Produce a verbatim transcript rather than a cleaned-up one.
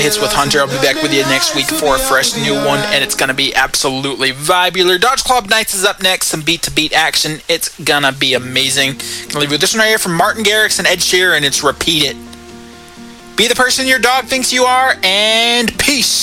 Hits with Hunter. I'll be back with you next week for a fresh new one, and it's going to be absolutely vibular. Dodge Club Nights is up next. Some beat-to-beat action. It's going to be amazing. I'm going to leave you with this one right here from Martin Garrix and Ed Sheeran. It's Repeat It. Be the person your dog thinks you are, and peace.